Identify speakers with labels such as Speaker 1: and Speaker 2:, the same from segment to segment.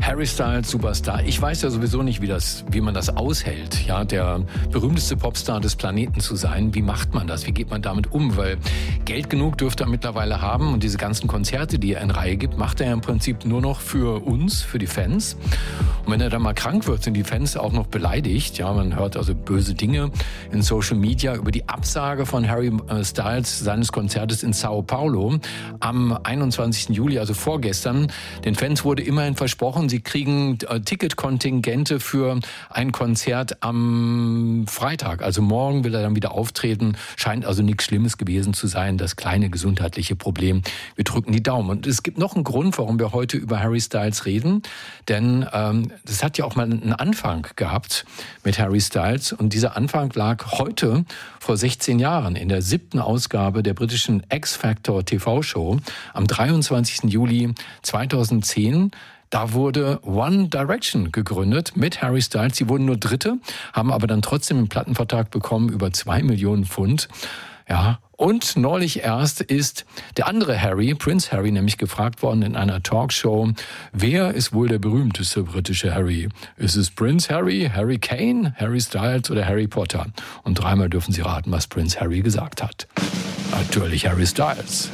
Speaker 1: Harry Styles, Superstar. Ich weiß ja sowieso nicht, wie man das aushält, ja, der berühmteste Popstar des Planeten zu sein. Wie macht man das? Wie geht man damit um? Weil Geld genug dürfte er mittlerweile haben und diese ganzen Konzerte, die er in Reihe gibt, macht er ja im Prinzip nur noch für uns, für die Fans. Und wenn er dann mal krank wird, sind die Fans auch noch beleidigt. Ja, man hört also böse Dinge in Social Media über die Absage von Harry Styles seines Konzertes in Sao Paulo am 21. Juli, also vorgestern. Den Fans wurde immerhin versprochen, sie kriegen Ticketkontingente für ein Konzert am Freitag. Also morgen will er dann wieder auftreten. Scheint also nichts Schlimmes gewesen zu sein, das kleine gesundheitliche Problem. Wir drücken die Daumen. Und es gibt noch einen Grund, warum wir heute über Harry Styles reden. Denn das hat ja auch mal einen Anfang gehabt mit Harry Styles. Und dieser Anfang lag heute vor 16 Jahren in der 7. Ausgabe der britischen X-Factor TV-Show am 23. Juli 2010. Da wurde One Direction gegründet mit Harry Styles. Sie wurden nur Dritte, haben aber dann trotzdem einen Plattenvertrag bekommen über 2 Millionen Pfund. Ja, und neulich erst ist der andere Harry, Prince Harry, nämlich gefragt worden in einer Talkshow, wer ist wohl der berühmteste britische Harry? Ist es Prince Harry, Harry Kane, Harry Styles oder Harry Potter? Und dreimal dürfen Sie raten, was Prince Harry gesagt hat. Natürlich Harry Styles.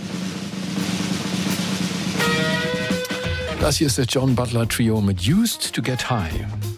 Speaker 1: Das hier ist das John Butler Trio mit Used to Get High.